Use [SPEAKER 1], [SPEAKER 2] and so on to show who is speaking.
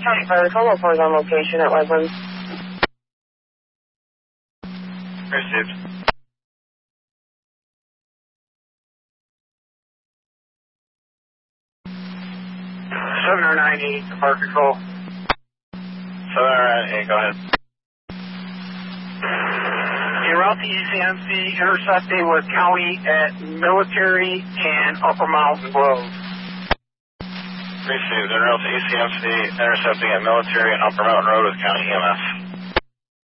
[SPEAKER 1] County Fire Coma 4 is on location at Lakeland.
[SPEAKER 2] Received.
[SPEAKER 3] 798, Fire Control.
[SPEAKER 2] 798, go ahead.
[SPEAKER 3] En route to ECMC, intercepting with County at Military and Upper Mountain Grove.
[SPEAKER 2] Received. En route to ECMC, intercepting at Military and Upper Mountain Road with County EMS.